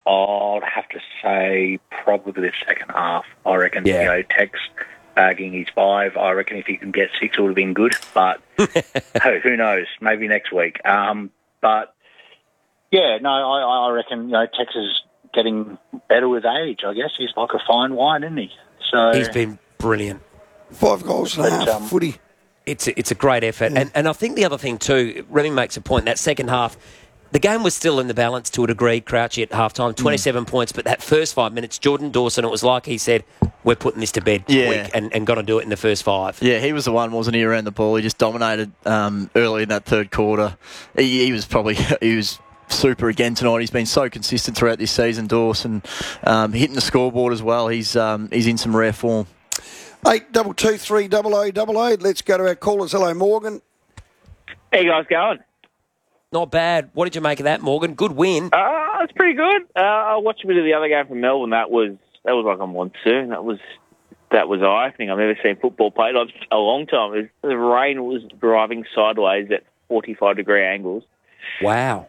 I'd have to say probably the second half. I reckon, Tex bagging his 5. I reckon if he can get 6, it would have been good. But who knows? Maybe next week. But, yeah, no, I reckon, Tex is getting better with age, I guess. He's like a fine wine, isn't he? So he's been brilliant. 5 goals and a half, footy. It's a great effort. Yeah. And I think the other thing too, Remy makes a point, that second half, the game was still in the balance to a degree, Crouchy at halftime, 27 points, but that first 5 minutes, Jordan Dawson, it was like he said, we're putting this to bed quick and going to do it in the first 5. Yeah, he was the one, wasn't he, around the ball. He just dominated early in that third quarter. He was super again tonight. He's been so consistent throughout this season, Dawson. Hitting the scoreboard as well. He's in some rare form. 822300088. Let's go to our callers. Hello, Morgan. How you guys going? Not bad. What did you make of that, Morgan? Good win. It's pretty good. I watched a bit of the other game from Melbourne. That was like a monsoon. That was eye-opening. I've never seen football played in a long time. The rain was driving sideways at 45-degree angles. Wow.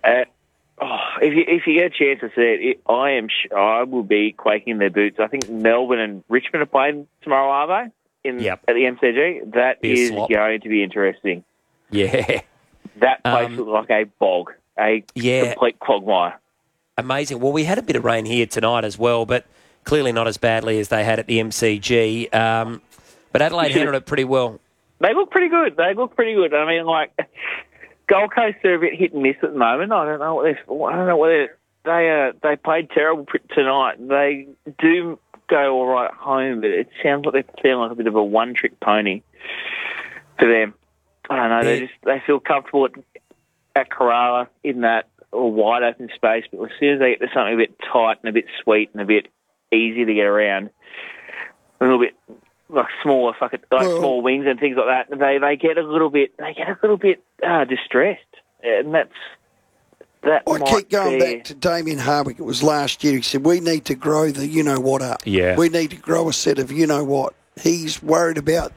If you get a chance to see it, I will be quaking in their boots. I think Melbourne and Richmond are playing tomorrow, are they? At the MCG. That is going to be interesting. Yeah. That place looks like a bog, complete quagmire. Amazing. Well, we had a bit of rain here tonight as well, but clearly not as badly as they had at the MCG. But Adelaide handled it pretty well. They look pretty good. I mean, Gold Coast are a bit hit and miss at the moment. I don't know whether they played terrible tonight. They do go all right at home, but it sounds like they're feeling like a bit of a one-trick pony for them. I don't know. They feel comfortable at Kerala in that wide open space, but as soon as they get to something a bit tight and a bit sweet and a bit easy to get around, a little bit like smaller, small wings and things like that, they get a little bit distressed, and that. I keep going back to Damien Hardwick. It was last year. He said we need to grow the you-know-what up. Yeah, we need to grow a set of you-know-what. He's worried about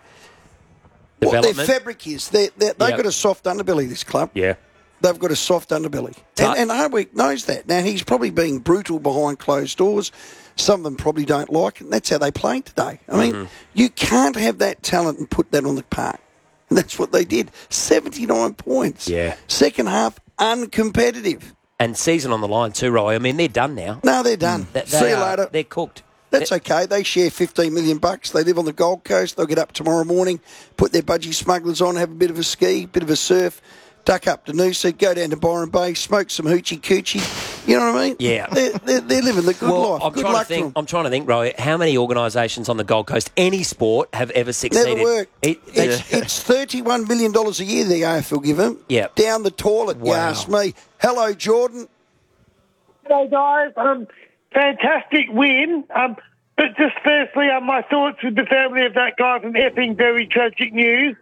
what their fabric is. They've got a soft underbelly, this club. Yeah. They've got a soft underbelly. And Hardwick knows that. Now, he's probably being brutal behind closed doors. Some of them probably don't like it, and that's how they play today. I mean, you can't have that talent and put that on the park. And that's what they did. 79 points. Yeah. Second half, uncompetitive. And season on the line too, Roy. I mean, they're done now. No, they're done. See you later. They're cooked. That's okay. They share $15 million. They live on the Gold Coast. They'll get up tomorrow morning, put their budgie smugglers on, have a bit of a ski, bit of a surf, duck up to Noosa, go down to Byron Bay, smoke some hoochie coochie. You know what I mean? Yeah. They're living the good life. I'm trying to think, Roy, how many organisations on the Gold Coast, any sport, have ever succeeded? Never worked. It's $31 million a year the AFL give them. Yeah. Down the toilet, you ask me. Hello, Jordan. Hello, guys. Fantastic win. But just firstly, my thoughts with the family of that guy from Epping. Very tragic news.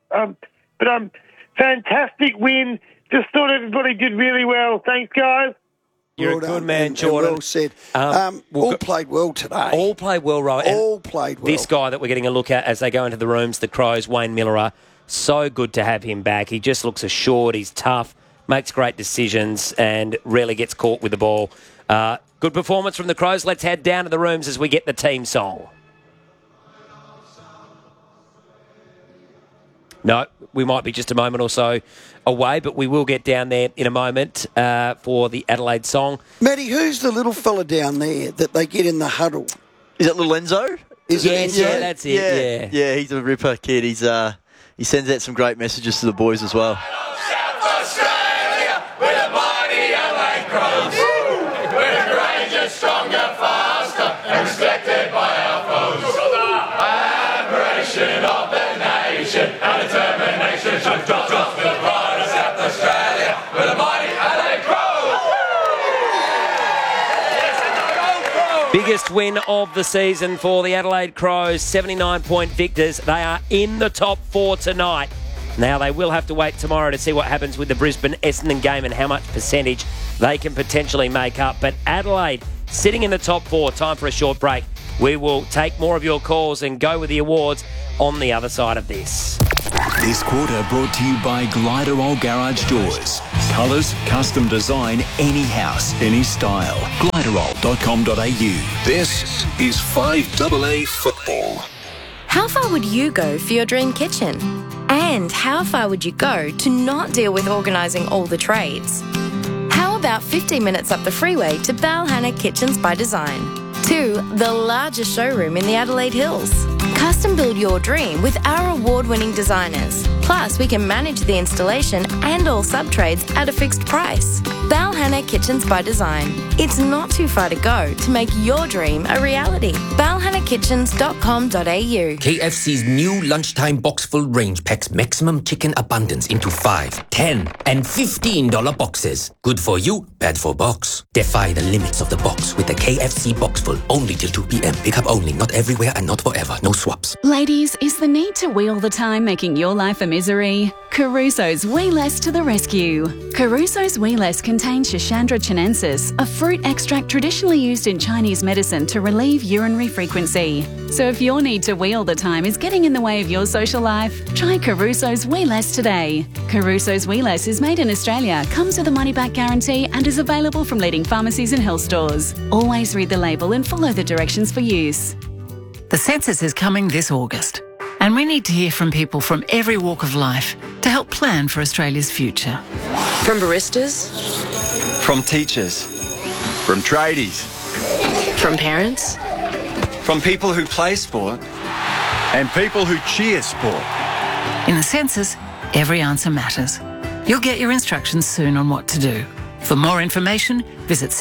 Fantastic win. Just thought everybody did really well. Thanks, guys. You're a good man, Jordan. Well said. All played well today. All played well, Roy. All played well. This guy that we're getting a look at as they go into the rooms, the Crows, Wayne Miller, so good to have him back. He just looks assured. He's tough, makes great decisions, and rarely gets caught with the ball. Good performance from the Crows. Let's head down to the rooms as we get the team song. No, we might be just a moment or so away, but we will get down there in a moment for the Adelaide song. Matty, who's the little fella down there that they get in the huddle? Is it little Enzo? Yeah, that's it. Yeah, he's a ripper kid. He sends out some great messages to the boys as well. South Australia, we're the mighty Adelaide Crows. We're the courageous, stronger, faster, and respected by our foes. Admiration of the nation and determination should drop with the pride of South Australia. We're the mighty Adelaide Crows. Biggest win of the season for the Adelaide Crows, 79-point victors. They are in the top 4 tonight. Now, they will have to wait tomorrow to see what happens with the Brisbane-Essendon game and how much percentage they can potentially make up. But Adelaide sitting in the top 4. Time for a short break. We will take more of your calls and go with the awards on the other side of this. This quarter brought to you by Glider Old Garage Doors. Colours, custom design, any house, any style. Gliderol.com.au. This is 5AA Football. How far would you go for your dream kitchen? And how far would you go to not deal with organising all the trades? How about 15 minutes up the freeway to Balhanna Kitchens by Design? 2, the largest showroom in the Adelaide Hills. Custom build your dream with our award-winning designers. Plus, we can manage the installation and all sub-trades at a fixed price. Balhanna Kitchens by Design. It's not too far to go to make your dream a reality. balhannakitchens.com.au. KFC's new lunchtime box full range packs maximum chicken abundance into 5, 10 and $15 boxes. Good for you, bad for box. Defy the limits of the box with the KFC box full only till 2 p.m. Pickup only, not everywhere and not forever. No swaps. Ladies, is the need to wheel the time making your life a misery? Caruso's Wee Less to the rescue. Caruso's Wee Less contains Schisandra chinensis, a fruit extract traditionally used in Chinese medicine to relieve urinary frequency. So if your need to wheel the time is getting in the way of your social life, try Caruso's Wee Less today. Caruso's Wee Less is made in Australia, comes with a money-back guarantee and is available from leading pharmacies and health stores. Always read the label and follow the directions for use. The census is coming this August, and we need to hear from people from every walk of life to help plan for Australia's future. From baristas, from teachers, from tradies, from parents, from people who play sport, and people who cheer sport. In the census, every answer matters. You'll get your instructions soon on what to do. For more information, visit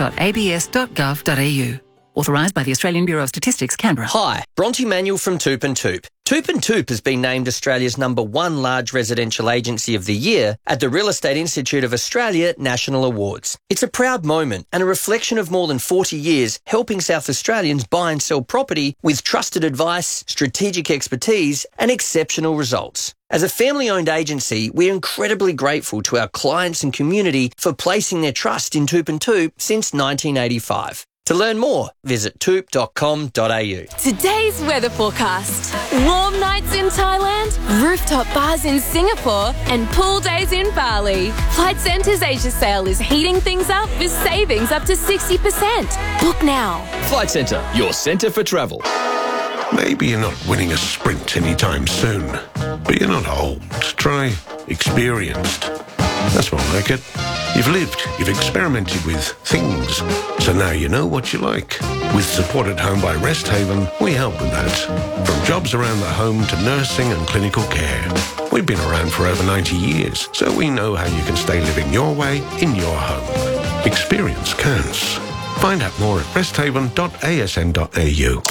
census.abs.gov.au. Authorised by the Australian Bureau of Statistics, Canberra. Hi, Bronte Manuel from Toop and Toop. Toop and Toop has been named Australia's #1 large residential agency of the year at the Real Estate Institute of Australia National Awards. It's a proud moment and a reflection of more than 40 years helping South Australians buy and sell property with trusted advice, strategic expertise and exceptional results. As a family-owned agency, we're incredibly grateful to our clients and community for placing their trust in Toop and Toop since 1985. To learn more, visit toop.com.au. Today's weather forecast. Warm nights in Thailand, rooftop bars in Singapore, and pool days in Bali. Flight Centre's Asia sale is heating things up with savings up to 60%. Book now. Flight Centre, your centre for travel. Maybe you're not winning a sprint anytime soon, but you're not old. Try experienced. That's more like it. You've lived, you've experimented with things, so now you know what you like. With Support at Home by Rest Haven, we help with that. From jobs around the home to nursing and clinical care. We've been around for over 90 years, so we know how you can stay living your way in your home. Experience counts. Find out more at resthaven.asn.au.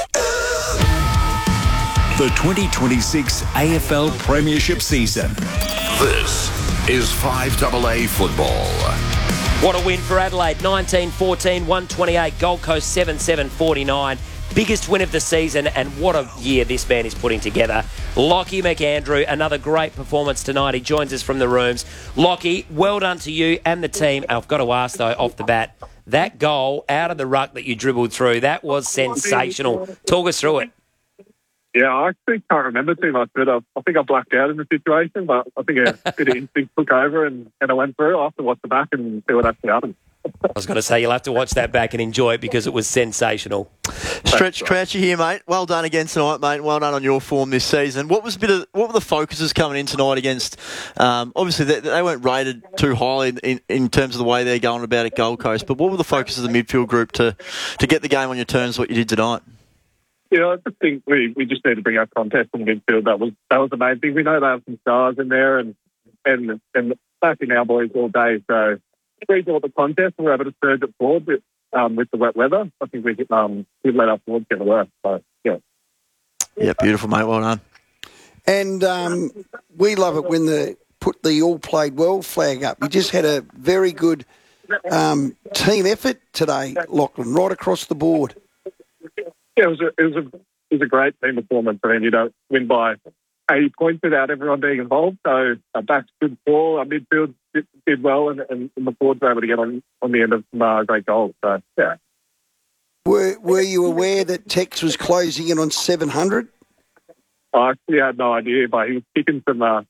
The 2026 AFL Premiership season. This is 5AA Football. What a win for Adelaide. 19-14, 128. Gold Coast 7-7-49. Biggest win of the season, and what a year this man is putting together. Lockie McAndrew, another great performance tonight. He joins us from the rooms. Lockie, well done to you and the team. I've got to ask, though, off the bat, that goal out of the ruck that you dribbled through, that was sensational. Talk us through it. Yeah, I actually can't remember too much, but I think I blacked out in the situation, but I think a bit of instinct took over and I went through. I'll have to watch the back and see what actually happened. I was going to say, you'll have to watch that back and enjoy it because it was sensational. Stretch Crouchy here, mate. Well done again tonight, mate. Well done on your form this season. What were the focuses coming in tonight against? Obviously, they weren't rated too highly in terms of the way they're going about at Gold Coast. But what were the focuses of the midfield group to get the game on your terms? What you did tonight? Yeah, I just think we just need to bring our contest in the midfield. That was the main thing. We know they have some stars in there and backing our boys all day. So we got the contest and we're able to surge it forward with the wet weather. I think we've let our forwards get to work. So yeah. Yeah, beautiful, mate. Well done. And we love it when they put the all played well flag up. You just had a very good team effort today, Lachlan, right across the board. Yeah, it was a great team performance. I mean, you don't win by 80 points without everyone being involved. So our backs did well, our midfield did well, and the forwards were able to get on the end of some great goals. So yeah. Were you aware that Tex was closing in on 700? I actually had no idea, but he was kicking some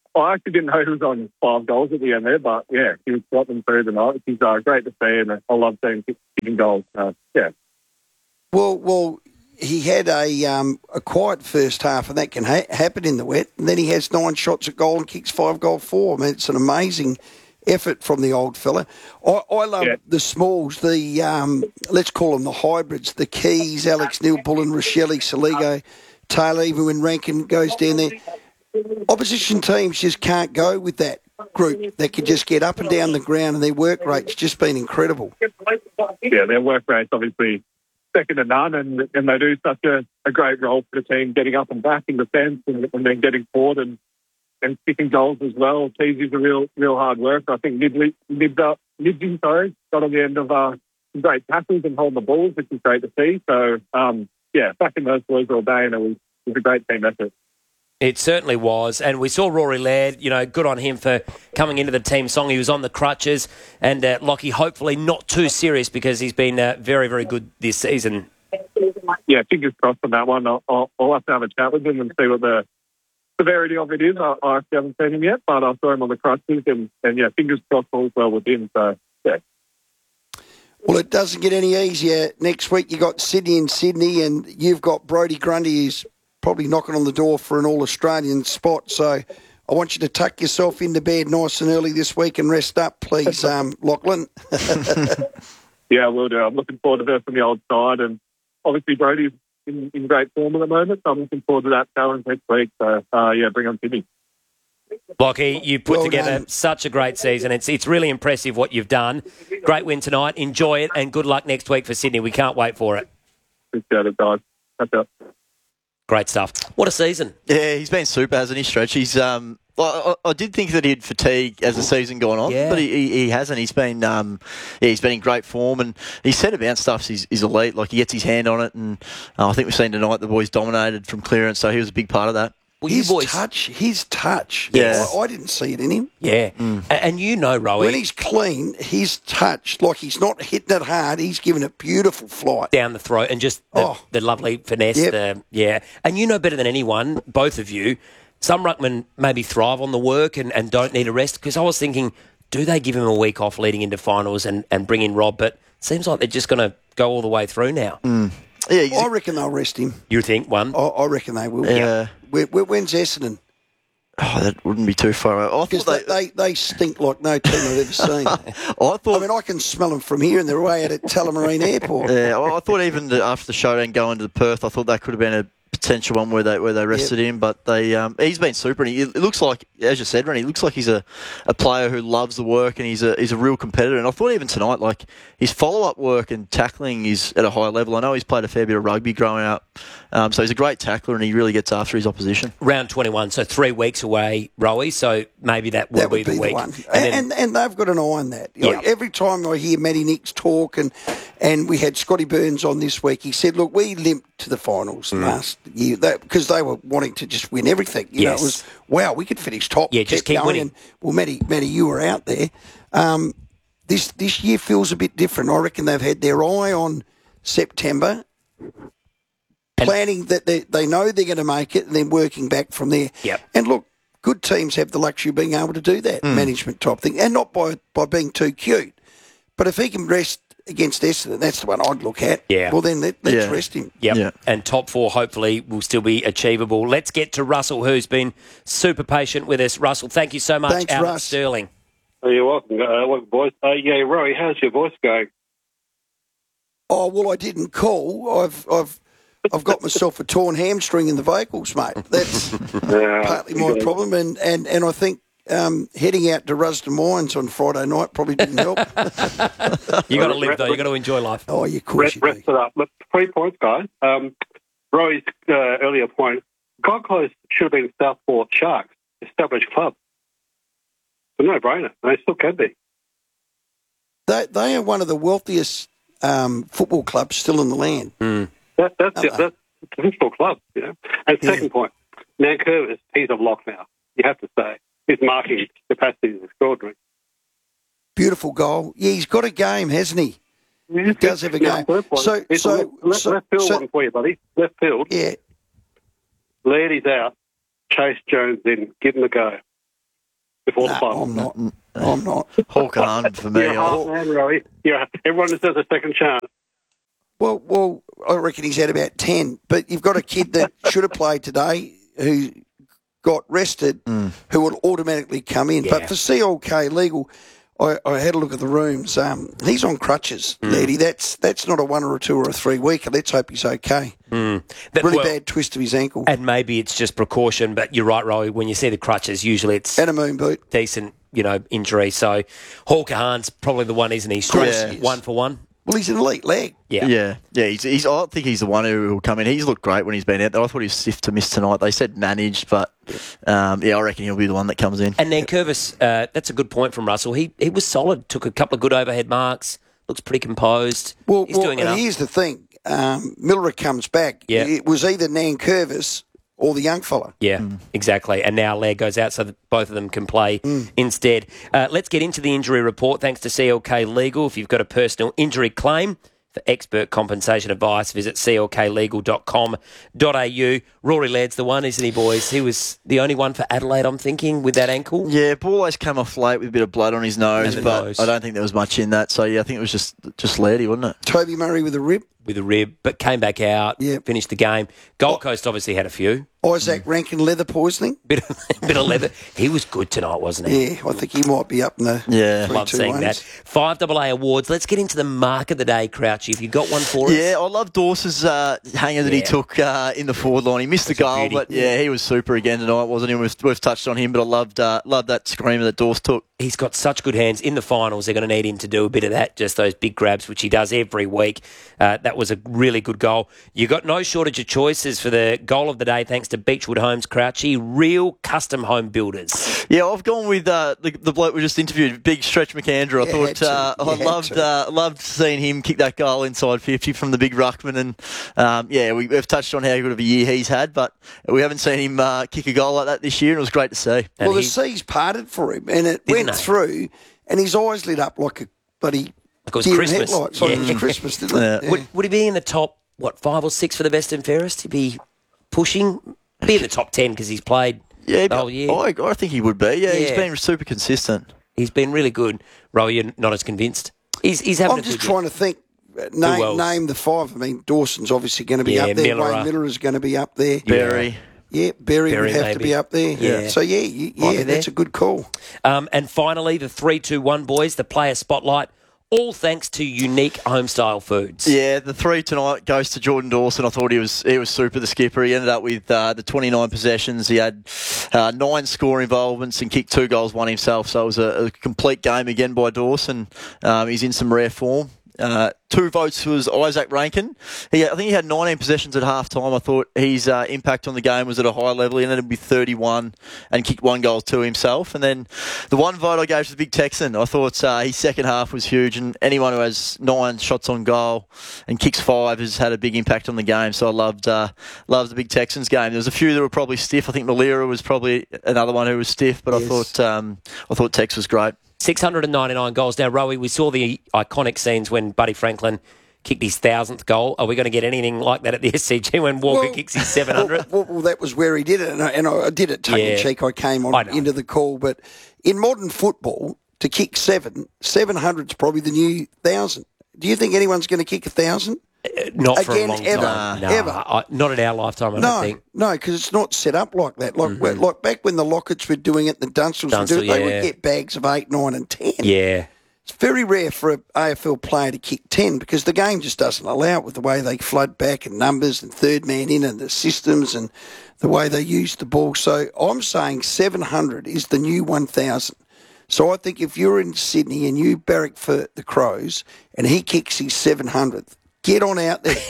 I actually didn't know he was on 5 goals at the end there, but yeah, he was got them through the night. He's great to see, and I love seeing him kicking goals. Yeah. Well, he had a quiet first half, and that can happen in the wet. And then he has 9 shots at goal and kicks 5 goal 4. I mean, it's an amazing effort from the old fella. I love the smalls, the let's call them the hybrids, the Keys, Alex Neil, Bullen, Rochelle, Saligo, Taylor, even when Rankin goes down there. Opposition teams just can't go with that group. They can just get up and down the ground, and their work rate's just been incredible. Yeah, their work rate's obviously second to none, and they do such a great role for the team, getting up and back in defence and then getting forward and kicking goals as well. Teasy's a real hard work. I think Nibsy got on the end of some great tackles and holding the balls, which is great to see. So, backing those boys all day, and it was a great team effort. It certainly was. And we saw Rory Laird, good on him for coming into the team song. He was on the crutches. And Lockie, hopefully not too serious because he's been very, very good this season. Yeah, fingers crossed on that one. I'll have to have a chat with him and see what the severity of it is. I actually haven't seen him yet, but I saw him on the crutches. And fingers crossed all's well with him. So, yeah. Well, it doesn't get any easier. Next week you got Sydney in Sydney, and you've got Brodie Grundy, who's probably knocking on the door for an All-Australian spot. So I want you to tuck yourself into bed nice and early this week and rest up, please, Lachlan. Yeah, will do. I'm looking forward to that from the old side. And obviously Brodie's in great form at the moment, so I'm looking forward to that challenge next week. So, bring on Sydney. Lockie, you put together such a great season. It's really impressive what you've done. Great win tonight. Enjoy it, and good luck next week for Sydney. We can't wait for it. Appreciate it, guys. That's up. Great stuff. What a season. Yeah, he's been super, hasn't he, Stretch? He's I did think that he'd fatigue as the season gone on, but he hasn't. He's been he's been in great form, and his centre-bound stuff is elite. Like, he gets his hand on it, and I think we've seen tonight the boys dominated from clearance, so he was a big part of that. Well, his touch. Yeah. I didn't see it in him. Yeah. And Rowie, when he's clean, his touch, like he's not hitting it hard, he's giving it beautiful flight. Down the throat, and just the lovely finesse. Yep. And you know better than anyone, both of you, some ruckmen maybe thrive on the work and don't need a rest, because I was thinking, do they give him a week off leading into finals and bring in Rob? But it seems like they're just going to go all the way through now. Yeah, I reckon they'll rest him. You think one? I reckon they will. Yeah. When's Essendon? Oh, that wouldn't be too far away. Because they stink like no team I've ever seen. I can smell them from here, and they're away at Tullamarine Airport. Yeah, I thought even after the showdown going to the Perth, I thought that could have been a potential one where they rested him, but they he's been super. And it looks like, as you said, Rennie, he looks like he's a player who loves the work, and he's a real competitor. And I thought even tonight, like, his follow-up work and tackling is at a high level. I know he's played a fair bit of rugby growing up, so he's a great tackler, and he really gets after his opposition. Round 21, so 3 weeks away, Rowie, so maybe that will be the week. One. And they've got an eye on that. Like, every time I hear Matty Nicks talk, and we had Scotty Burns on this week, he said, look, we limped to the finals last year because they were wanting to just win everything. You know, it was, wow, we could finish top. Yeah, just keep winning. Well, Matty, you were out there. This year feels a bit different. I reckon they've had their eye on September, planning that they know they're going to make it, and then working back from there. Yep. And look, good teams have the luxury of being able to do that management type thing, and not by being too cute. But if he can rest against Essendon, that's the one I'd look at. Yeah. Well, then let's rest him. Yep. Yeah. And top 4 hopefully will still be achievable. Let's get to Russell, who's been super patient with us. Russell, thank you so much. Thanks, out Russ. at Stirling. Oh, you're welcome. Welcome, boys. Rory, how's your voice going? Oh, well, I didn't call. I've got myself a torn hamstring in the vocals, mate. That's partly my problem, and I think heading out to Rusden Mines on Friday night probably didn't help. You got to live, though. You got to enjoy life. Oh, of course you do. Rest it up. Look, 3 points, guys. Rory's earlier point, Gold Coast should have been Southport Sharks, established club. It's a no-brainer. They still can be. They are one of the wealthiest football clubs still in the land. That's a traditional club, you know. And second point, Nankervis, he's a lock now. You have to say. His marking capacity is extraordinary. Beautiful goal. Yeah, he's got a game, hasn't he? He does have a game. Left field one for you, buddy. Left field. Yeah. Lairdy's out. Chase Jones in. Give him a go. before the final. I'm not. Hawker Hunt for me. You're half man, Rowie. Everyone deserves a second chance. Well, I reckon he's had about 10. But you've got a kid that should have played today who got rested, who will automatically come in. Yeah. But for CLK Legal, I had a look at the rooms. He's on crutches, Lady. That's not a 1 or a 2 or a 3 weeker. Let's hope he's okay. Bad twist of his ankle. And maybe it's just precaution, but you're right, Roy. When you see the crutches, usually it's and a moon boot, decent, injury. So Hawker Hahn's probably the one, isn't he? Straight 1 for 1. Well, he's an elite leg. Yeah. He's. I think he's the one who will come in. He's looked great when he's been out there. I thought he was stiff to miss tonight. They said managed, but I reckon he'll be the one that comes in. And then Curvis, that's a good point from Russell. He was solid. Took a couple of good overhead marks. Looks pretty composed. He's doing enough. Here's the thing. Miller comes back. Yeah. It was either Nankervis or the young fella. Yeah, exactly. And now Lair goes out so that both of them can play instead. Let's get into the injury report. Thanks to CLK Legal. If you've got a personal injury claim, for expert compensation advice, visit clklegal.com.au. Rory Laird's the one, isn't he, boys? He was the only one for Adelaide, I'm thinking, with that ankle. Yeah, Borlase came off late with a bit of blood on his nose, but I don't think there was much in that. So, I think it was just Lairdy, wasn't it? Toby Murray with a rib. But came back out, finished the game. Gold Coast obviously had a few. Isaac Rankin leather poisoning. Bit of leather. He was good tonight, wasn't he? Yeah, I think he might be up in the Love seeing that. 5AA awards. Let's get into the mark of the day, Crouchy. Have you got one for us? Yeah, I love Dawson's hanger that he took in the forward line. He missed the goal, but he was super again tonight, wasn't he? We've touched on him, but I loved that screamer that Dawes took. He's got such good hands. In the finals, they're going to need him to do a bit of that, just those big grabs, which he does every week. That was a really good goal. You got no shortage of choices for the goal of the day, thanks to Beechwood Homes, Crouchy, real custom home builders. Yeah, I've gone with the bloke we just interviewed, Big Stretch McAndrew. I thought I loved seeing him kick that goal inside 50 from the big ruckman, and we've touched on how good of a year he's had, but we haven't seen him kick a goal like that this year, and it was great to see. Well, the seas parted for him, and it went through, and his eyes lit up like a bloody it was Christmas. Headlights. Like it was Christmas, didn't it? Yeah. Would he be in the top 5 or 6 for the best and fairest? He'd be pushing, be in the top 10 because he's played the whole year. I think he would be. Yeah, he's been super consistent. He's been really good. Ro, you're not as convinced. He's having. I'm just trying to think. Name the 5. I mean, Dawson's obviously going to be up there. Wayne Miller is going to be up there. Berry. Yeah, Berry would have to be up there. Yeah. So, that's a good call. And finally, the 3-2-1 boys, the player spotlight, all thanks to Unique Homestyle Foods. Yeah, the 3 tonight goes to Jordan Dawson. I thought he was super, the skipper. He ended up with the 29 possessions. He had 9 score involvements and kicked 2 goals, 1 himself. So it was a complete game again by Dawson. He's in some rare form. 2 votes was Isaac Rankin. I think he had 19 possessions at half time. I thought his impact on the game was at a high level. He ended up with 31 and kicked 1 goal to himself. And then the 1 vote I gave to the big Texan. I thought his second half was huge, and anyone who has 9 shots on goal and kicks 5 has had a big impact on the game. So I loved the big Texans game. There was a few that were probably stiff. I think Malira was probably another one who was stiff, but yes. I thought Tex was great. 699 goals. Now, Rowie, we saw the iconic scenes when Buddy Franklin kicked his 1,000th goal. Are we going to get anything like that at the SCG when Walker kicks his 700th? Well, that was where he did it, and I did it tongue-in-cheek. I came on into the call. But in modern football, to kick 700 is probably the new 1,000. Do you think anyone's going to kick 1,000? Not for a long time. Ever. Not in our lifetime, I don't think. No, because it's not set up like that. Like back when the Locketts were doing it, the Dunstals would do it, they would get bags of 8, 9 and 10. Yeah. It's very rare for an AFL player to kick 10 because the game just doesn't allow it with the way they flood back and numbers and third man in and the systems and the way they use the ball. So I'm saying 700 is the new 1,000. So I think if you're in Sydney and you barrack for the Crows and he kicks his 700th, get on out there.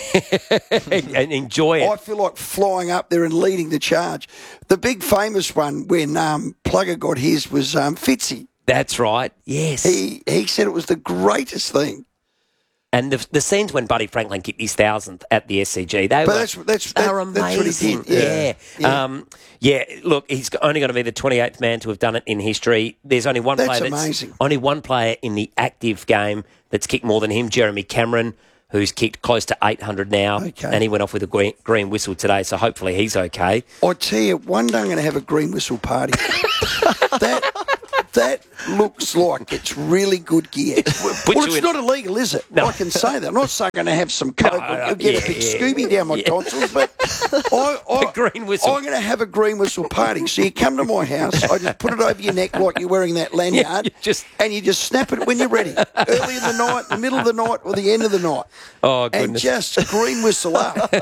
and enjoy it. I feel like flying up there and leading the charge. The big famous one when Plugger got his was Fitzy. That's right, yes. He said it was the greatest thing. And the scenes when Buddy Franklin kicked his 1,000th at the SCG, they were amazing. That's what he did. Yeah. Look, he's only going to be the 28th man to have done it in history. There's only one only one player in the active game that's kicked more than him, Jeremy Cameron, who's kicked close to 800 now, and he went off with a green whistle today, so hopefully he's okay. I tell you, one day I'm going to have a green whistle party. That looks like it's really good gear. Well, it's not illegal, is it? No. I can say that. I'm not saying I'm going to have some coke or get a big Scooby down my tonsils, but a green whistle. I'm going to have a green whistle party. So you come to my house, I just put it over your neck like you're wearing that lanyard, and you just snap it when you're ready. Early in the night, the middle of the night, or the end of the night. Oh, goodness. And just green whistle up.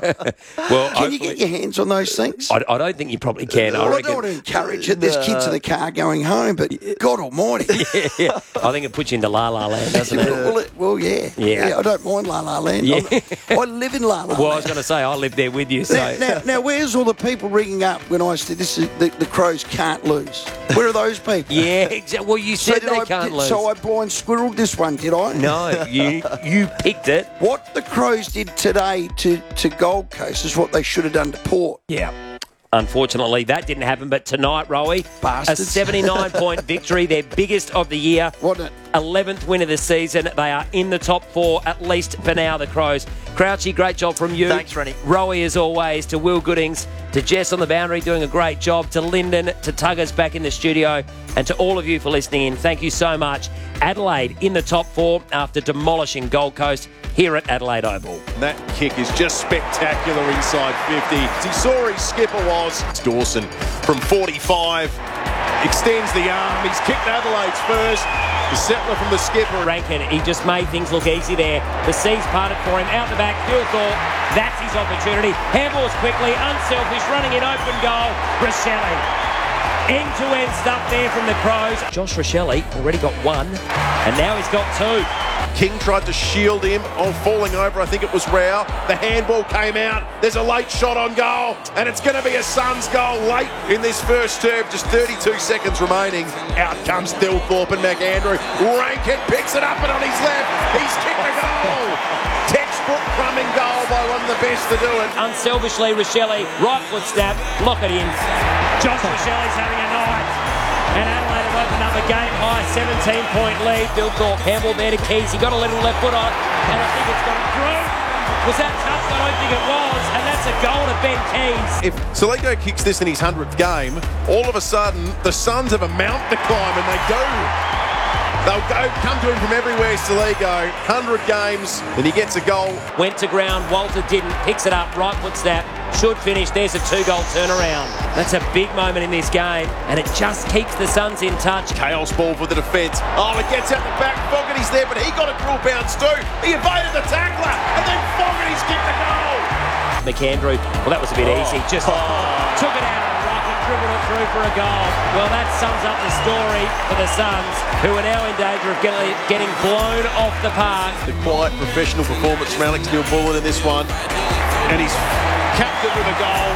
Well, can you get your hands on those things? I don't think you probably can. I don't want to encourage it. There's kids in the car going home, but God almighty. Yeah. I think it puts you into La La Land, doesn't it? Well, yeah. I don't mind La La Land. Yeah. I live in La La Land. Well, I was going to say, I live there with you. So. Now, where's all the people ringing up when I said this is the Crows can't lose? Where are those people? Yeah, exactly. Well, you said they can't lose. So I blind squirreled this one, did I? No, you picked it. What the Crows did today to Gold Coast is what they should have done to Port. Yeah. Unfortunately, that didn't happen. But tonight, Rowie, Bastards. a 79-point victory, their biggest of the year. Wasn't it? 11th win of the season. They are in the top 4, at least for now, the Crows. Crouchy, great job from you. Thanks, Rennie. Rowie, as always, to Will Goodings, to Jess on the boundary doing a great job, to Lyndon, to Tuggers back in the studio, and to all of you for listening in. Thank you so much. Adelaide in the top 4 after demolishing Gold Coast here at Adelaide Oval. That kick is just spectacular inside 50. As he saw his skipper was. Dawson from 45 extends the arm. He's kicked Adelaide's first. The settler from the skipper. Rankin, he just made things look easy there. The seas parted for him. Out the back, Gilthorpe. That's his opportunity. Handballs quickly, unselfish, running in open goal. Rochelle. End-to-end stuff there from the Crows. Josh Rochelle already got 1, and now he's got 2. King tried to shield him on falling over. I think it was Rao. The handball came out. There's a late shot on goal, and it's going to be a Suns goal late in this first term. Just 32 seconds remaining. Out comes Dilthorpe and McAndrew. Rankin picks it up and on his left. He's kicked a goal. Textbook crumbing goal by one of the best to do it. Unselfishly, Rochelle, right foot stab, lock it in. Josh Rochelle's having a night. And Adelaide have opened up a game-high 17-point lead. Dilthorpe handball there to Keys. He got a little left foot on, and I think it's gone through. Was that tough? I don't think it was. And that's a goal to Ben Keys. If Soligo kicks this in his 100th game, all of a sudden, the Suns have a mount to climb, and they do. They'll come to him from everywhere, Soligo. 100 games, and he gets a goal. Went to ground, Walter didn't. Picks it up, right foot snap. Should finish. There's a 2-goal turnaround. That's a big moment in this game, and it just keeps the Suns in touch. Chaos ball for the defence. Oh, it gets out the back. Fogarty's there, but he got a drill bounce too. He evaded the tackler, and then Fogarty's kicked the goal. McAndrew, well, that was a bit easy. Just took it out of the ruck and dribbled it through for a goal. Well, that sums up the story for the Suns, who are now in danger of getting blown off the park. The quiet professional performance from Alex Neil-Bullen in this one, and he's capped it with a goal.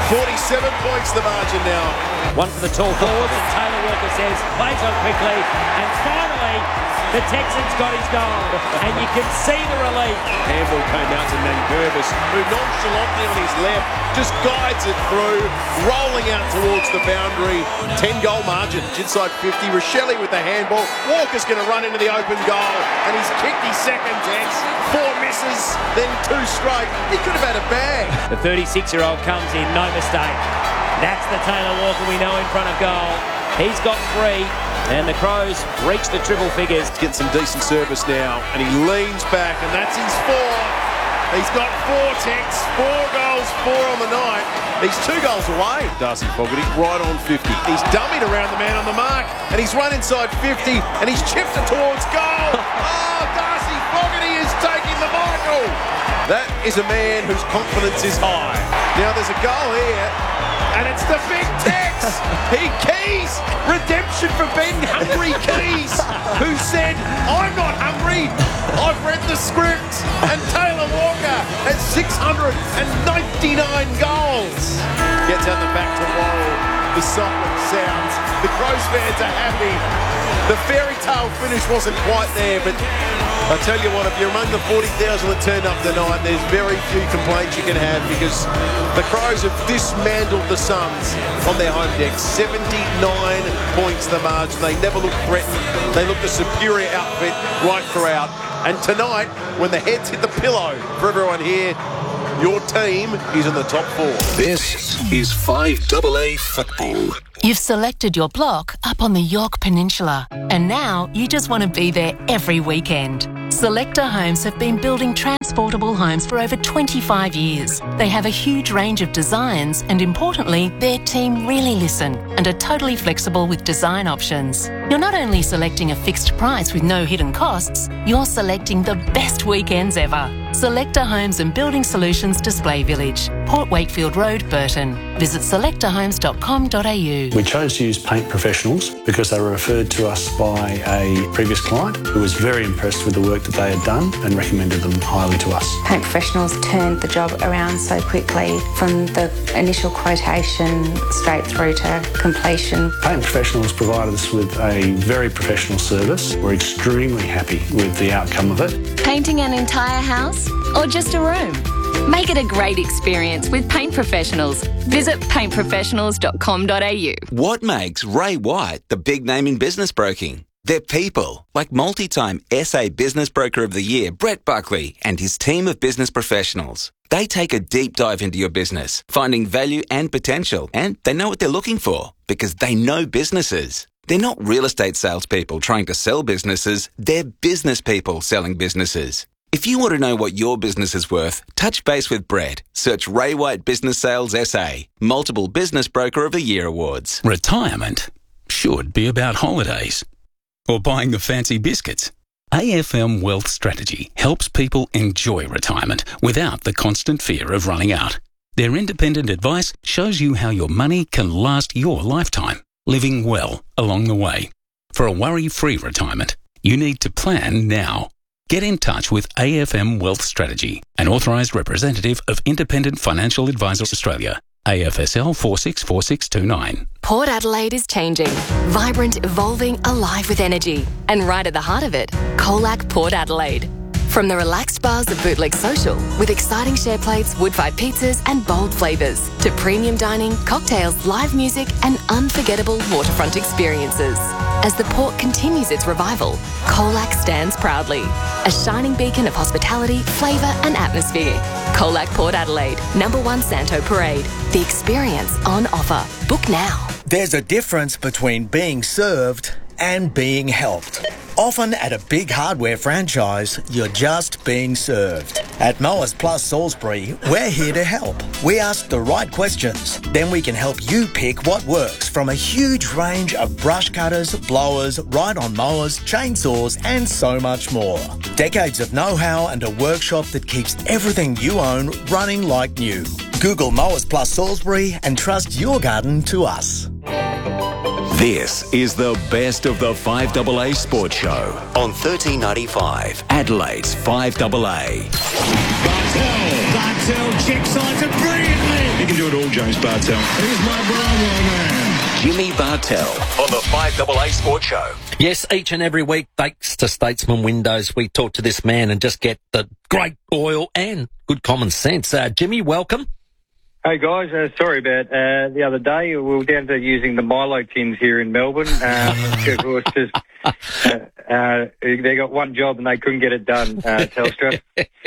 47 points the margin now. One for the tall forwards, and Taylor Walker says, plays on quickly, and finally, the Texans got his goal, and you can see the relief. Handball came out to Nankervis, who nonchalantly on his left just guides it through, rolling out towards the boundary. 10-goal margin, inside 50. Rochelle with the handball. Walker's going to run into the open goal, and he's kicked his second, Tex. 4 misses, then 2 straight. He could have had a bag. The 36-year-old comes in, no mistake. That's the Taylor Walker we know in front of goal. He's got 3, and the Crows reach the triple figures. He's getting some decent service now, and he leans back, and that's his 4. He's got 4, Tex. 4 goals, 4 on the night. He's 2 goals away. Darcy Fogarty right on 50. He's dummied around the man on the mark, and he's run inside 50, and he's chipped it towards goal. Oh, Darcy Fogarty is taking the Michael. That is a man whose confidence is high. Now there's a goal here, and it's the big Tex. He keys. Redemption for Ben Hungry Keys, who said, I'm not hungry. I've read the script. And Taylor Walker has 699 goals. Gets out the back to roll. The silent sounds. The Crows fans are happy. The fairy tale finish wasn't quite there, but I tell you what, if you're among the 40,000 that turned up tonight, there's very few complaints you can have, because the Crows have dismantled the Suns on their home deck. 79 points the margin. They never looked threatened. They looked a superior outfit right throughout. And tonight, when the heads hit the pillow for everyone here, your team is in the top 4. This is 5AA football. You've selected your block up on the York Peninsula, and now you just want to be there every weekend. Selector Homes have been building transportable homes for over 25 years. They have a huge range of designs, and importantly, their team really listen and are totally flexible with design options. You're not only selecting a fixed price with no hidden costs, you're selecting the best weekends ever. Selector Homes and Building Solutions Display Village, Port Wakefield Road, Burton. Visit selectorhomes.com.au. We chose to use Paint Professionals because they were referred to us by a previous client who was very impressed with the work that they had done and recommended them highly to us. Paint Professionals turned the job around so quickly from the initial quotation straight through to completion. Paint Professionals provided us with a very professional service. We're extremely happy with the outcome of it. Painting an entire house or just a room? Make it a great experience with Paint Professionals. Visit paintprofessionals.com.au. What makes Ray White the big name in business broking? They're people, like multi-time SA Business Broker of the Year, Brett Buckley, and his team of business professionals. They take a deep dive into your business, finding value and potential, and they know what they're looking for because they know businesses. They're not real estate salespeople trying to sell businesses, they're business people selling businesses. If you want to know what your business is worth, touch base with Brett. Search Ray White Business Sales SA, multiple Business Broker of the Year awards. Retirement should be about holidays or buying the fancy biscuits. AFM Wealth Strategy helps people enjoy retirement without the constant fear of running out. Their independent advice shows you how your money can last your lifetime, living well along the way. For a worry-free retirement, you need to plan now. Get in touch with AFM Wealth Strategy, an authorised representative of Independent Financial Advisors Australia, AFSL 464629. Port Adelaide is changing. Vibrant, evolving, alive with energy. And right at the heart of it, Colac Port Adelaide. From the relaxed bars of Bootleg Social, with exciting share plates, wood-fired pizzas and bold flavours, to premium dining, cocktails, live music and unforgettable waterfront experiences. As the port continues its revival, Colac stands proudly. A shining beacon of hospitality, flavour and atmosphere. Colac Port Adelaide, #1 Santo Parade. The experience on offer. Book now. There's a difference between being served and being helped. Often at a big hardware franchise, you're just being served. At Mowers Plus Salisbury, we're here to help. We ask the right questions, then we can help you pick what works from a huge range of brush cutters, blowers, ride-on mowers, chainsaws and so much more. Decades of know-how and a workshop that keeps everything you own running like new. Google Mowers Plus Salisbury and trust your garden to us. This is the best of the 5AA Sports Show on 1395, Adelaide's 5AA. Bartel checks sides it brilliantly. You can do it all, James Bartel. Here's my Bravo man. Jimmy Bartel on the 5AA Sports Show. Yes, each and every week, thanks to Statesman Windows, we talk to this man and just get the great oil and good common sense. Jimmy, welcome. Hey guys, sorry about the other day. We were down to using the Milo tins here in Melbourne. Of course, just, they got one job and they couldn't get it done, Telstra.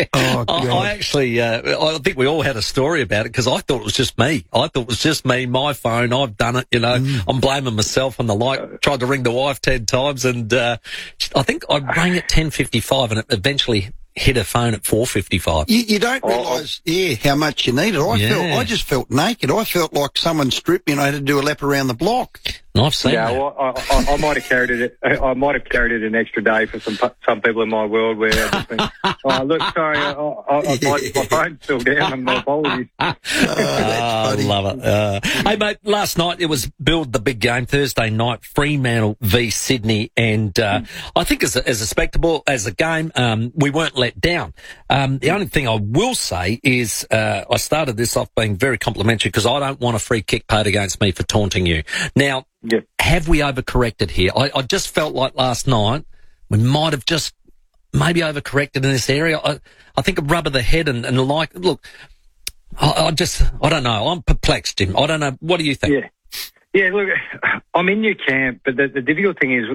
I think we all had a story about it because I thought it was just me. My phone, I've done it, I'm blaming myself and the like. Tried to ring the wife 10 times and I think I rang at 10:55 and it eventually hit a phone at 4:55. You don't realise, how much you need it. I just felt naked. I felt like someone stripped me and I had to do a lap around the block. And I've seen that. Well, I might have carried it. I might have carried it an extra day for some people in my world where I just think, oh look, sorry, my phone's still down. And my apologies. I love it. Hey mate, last night it was billed the big game Thursday night, Fremantle v Sydney, and I think as a spectacle, as a game, we weren't let down. The only thing I will say is I started this off being very complimentary because I don't want a free kick paid against me for taunting you. Now, have we overcorrected here? I just felt like last night we might have just maybe overcorrected in this area. I think a rub of the head and like, look, I don't know. I'm perplexed, Jim. I don't know. What do you think? Yeah, look, I'm in your camp, but the difficult thing is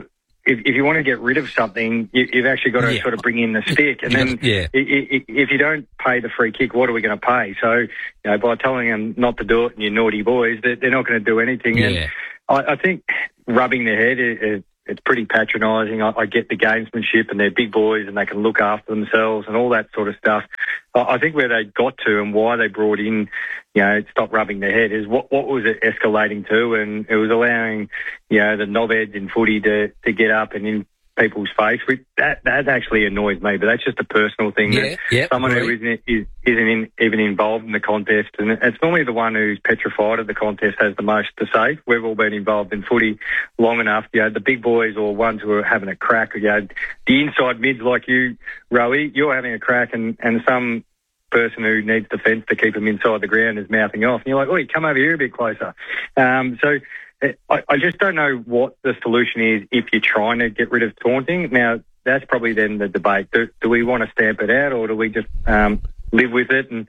if you want to get rid of something, you've actually got to sort of bring in the stick. And then if you don't pay the free kick, what are we going to pay? So, by telling them not to do it and you're naughty boys, they're not going to do anything. Yeah. And I think rubbing their head it's pretty patronising. I get the gamesmanship and they're big boys and they can look after themselves and all that sort of stuff. I think where they got to and why they brought in, stop rubbing their head is what was it escalating to, and it was allowing, the knobheads in footy to get up and in people's face. That actually annoys me, but that's just a personal thing. Someone who isn't even involved in the contest, and it's normally the one who's petrified of the contest has the most to say. We've all been involved in footy long enough. The big boys or ones who are having a crack, the inside mids like you, Rowie, you're having a crack, and some person who needs defence to keep them inside the ground is mouthing off. And you're like, oi, come over here a bit closer. So I just don't know what the solution is if you're trying to get rid of taunting. Now, that's probably then the debate. Do we want to stamp it out, or do we just live with it? And,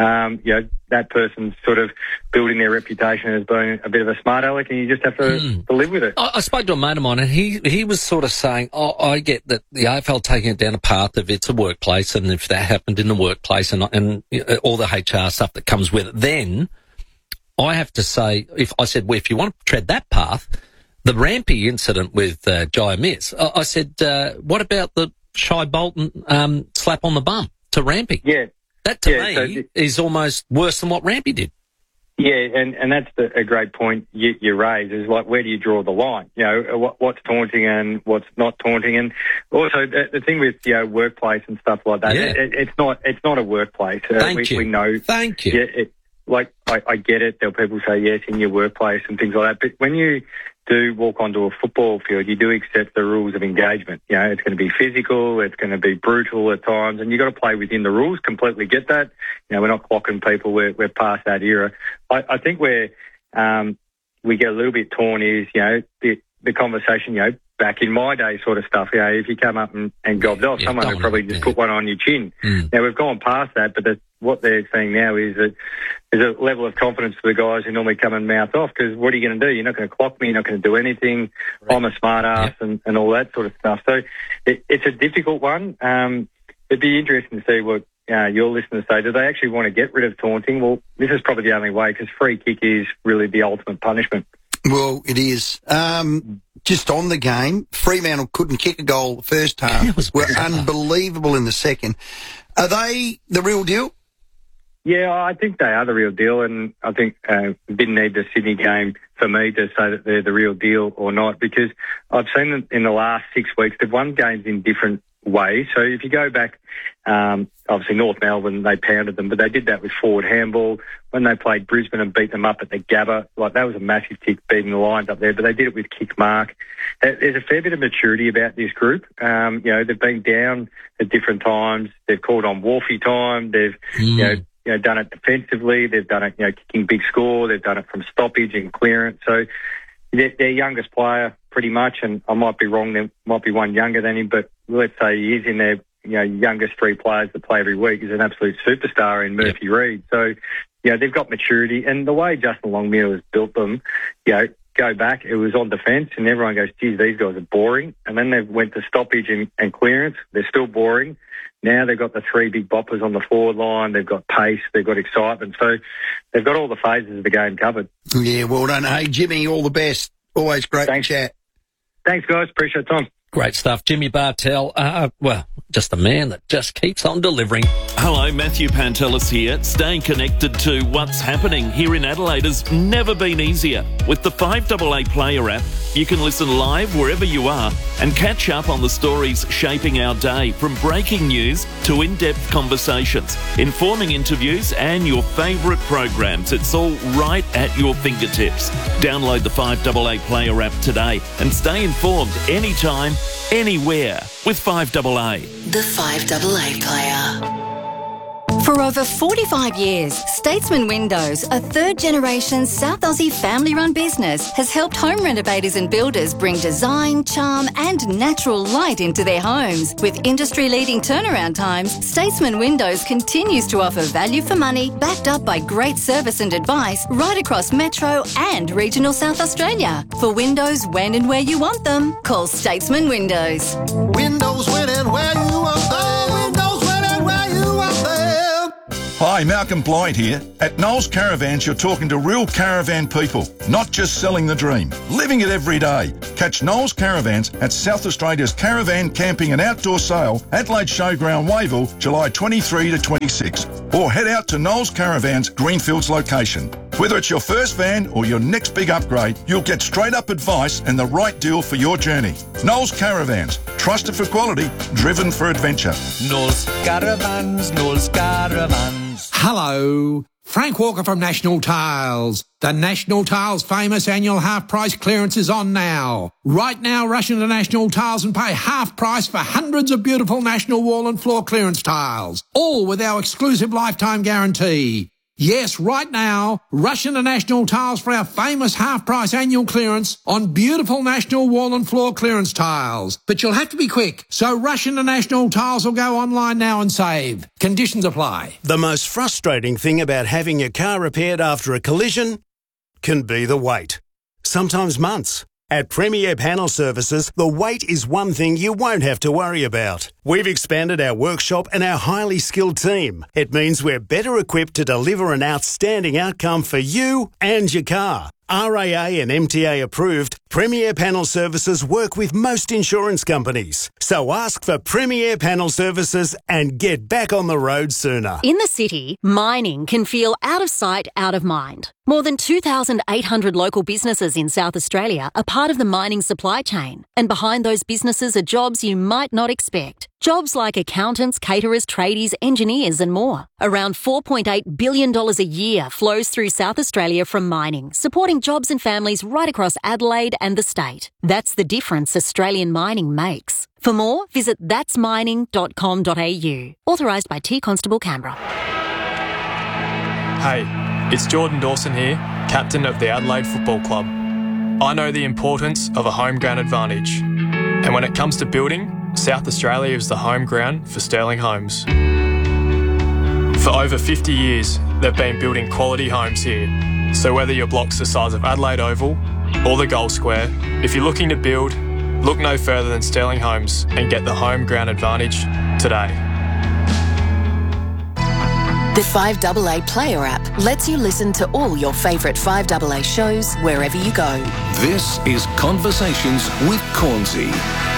that person's sort of building their reputation as being a bit of a smart aleck, and you just have to live with it. I spoke to a mate of mine, and he was sort of saying, I get that the AFL taking it down a path of it's a workplace, and if that happened in the workplace and all the HR stuff that comes with it, then I have to say, if you want to tread that path, the Rampy incident with Jai Miss, I said, what about the Shai Bolton slap on the bum to Rampy? Yeah. That to me is almost worse than what Rampy did. Yeah, and that's a great point you raise, is like, where do you draw the line? What's taunting and what's not taunting? And also the thing with, workplace and stuff like that, it's not a workplace. We know. Thank you. I get it. There are people who say, yes, in your workplace and things like that. But when you do walk onto a football field, you do accept the rules of engagement. It's going to be physical, it's going to be brutal at times, and you've got to play within the rules. Completely get that. We're not clocking people. We're past that era. I think where we get a little bit torn is, the conversation, back in my day sort of stuff, if you come up and gobbed off, someone would probably just put one on your chin. Now, we've gone past that, but what they're saying now is that there's a level of confidence for the guys who normally come and mouth off, because what are you going to do? You're not going to clock me, you're not going to do anything. Right. I'm a smart ass and all that sort of stuff. So it's a difficult one. It'd be interesting to see what your listeners say. Do they actually want to get rid of taunting? Well, this is probably the only way, because free kick is really the ultimate punishment. Well, it is. Just on the game, Fremantle couldn't kick a goal the first half. Were unbelievable in the second. Are they the real deal? Yeah, I think they are the real deal, and I think didn't need the Sydney game for me to say that they're the real deal or not, because I've seen them in the last 6 weeks. They've won games in different ways. So if you go back, obviously North Melbourne, they pounded them, but they did that with forward handball. When they played Brisbane and beat them up at the Gabba, that was a massive tick, beating the Lions up there, but they did it with kick mark. There's a fair bit of maturity about this group. They've been down at different times. They've called on Wolfie time. They've, done it defensively. They've done it, kicking big score. They've done it from stoppage and clearance. So their youngest player, pretty much, and I might be wrong, there might be one younger than him, but let's say he is in their youngest three players that play every week, is an absolute superstar in Murphy Reid. So, they've got maturity, and the way Justin Longmuir has built them, go back, it was on defence, and everyone goes, geez, these guys are boring. And then they went to stoppage and clearance. They're still boring. Now they've got the three big boppers on the forward line. They've got pace. They've got excitement. So they've got all the phases of the game covered. Yeah, well done. Hey, Jimmy, all the best. Always great to chat. Thanks, guys. Appreciate the time. Great stuff. Jimmy Bartell, just a man that just keeps on delivering. Hello, Matthew Pantelis here. Staying connected to what's happening here in Adelaide has never been easier. With the 5AA Player app, you can listen live wherever you are and catch up on the stories shaping our day, from breaking news to in-depth conversations, informing interviews and your favourite programs. It's all right at your fingertips. Download the 5AA Player app today and stay informed anytime, anywhere with 5AA. The 5AA Player. For over 45 years, Statesman Windows, a third-generation South Aussie family-run business, has helped home renovators and builders bring design, charm and natural light into their homes. With industry-leading turnaround times, Statesman Windows continues to offer value for money, backed up by great service and advice right across Metro and regional South Australia. For windows when and where you want them, call Statesman Windows. Windows when and where you want them. Windows when and where you want them. Hi, Malcolm Blight here. At Knowles Caravans, you're talking to real caravan people, not just selling the dream, living it every day. Catch Knowles Caravans at South Australia's Caravan Camping and Outdoor Sale, Adelaide Showground, Wayville, July 23 to 26. Or head out to Knowles Caravans, Greenfields location. Whether it's your first van or your next big upgrade, you'll get straight up advice and the right deal for your journey. Knowles Caravans, trusted for quality, driven for adventure. Knowles Caravans, Knowles Caravans. Hello, Frank Walker from National Tiles. The National Tiles famous annual half price clearance is on now. Right now, rush into National Tiles and pay half price for hundreds of beautiful National wall and floor clearance tiles, all with our exclusive lifetime guarantee. Yes, right now, rush into National Tiles for our famous half-price annual clearance on beautiful National wall and floor clearance tiles. But you'll have to be quick, so rush into National Tiles or go online now and save. Conditions apply. The most frustrating thing about having your car repaired after a collision can be the wait. Sometimes months. At Premier Panel Services, the wait is one thing you won't have to worry about. We've expanded our workshop and our highly skilled team. It means we're better equipped to deliver an outstanding outcome for you and your car. RAA and MTA approved, Premier Panel Services work with most insurance companies. So ask for Premier Panel Services and get back on the road sooner. In the city, mining can feel out of sight, out of mind. More than 2,800 local businesses in South Australia are part of the mining supply chain. And behind those businesses are jobs you might not expect. Jobs like accountants, caterers, tradies, engineers and more. Around $4.8 billion a year flows through South Australia from mining, supporting jobs and families right across Adelaide and the state. That's the difference Australian mining makes. For more, visit thatsmining.com.au. Authorised by T Constable Canberra. Hey, it's Jordan Dawson here, captain of the Adelaide Football Club. I know the importance of a home ground advantage. And when it comes to building, South Australia is the home ground for Sterling Homes. For over 50 years, they've been building quality homes here. So whether your block's the size of Adelaide Oval or the Gold Square, if you're looking to build, look no further than Sterling Homes and get the home ground advantage today. The 5AA Player app lets you listen to all your favourite 5AA shows wherever you go. This is Conversations with Cornsey.